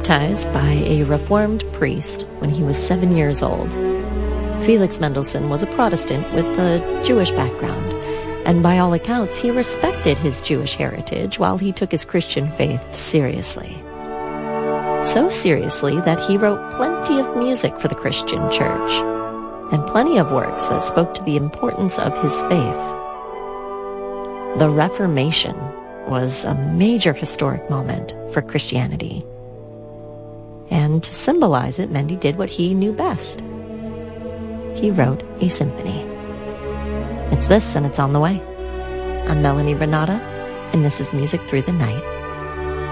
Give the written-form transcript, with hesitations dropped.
baptized by a Reformed priest when he was 7 years old. Felix Mendelssohn was a Protestant with a Jewish background, and by all accounts, he respected his Jewish heritage while he took his Christian faith seriously. So seriously that he wrote plenty of music for the Christian church, and plenty of works that spoke to the importance of his faith. The Reformation was a major historic moment for Christianity. And to symbolize it, Mendy did what he knew best. He wrote a symphony. It's this, and it's on the way. I'm Melanie Renata, and this is Music Through the Night.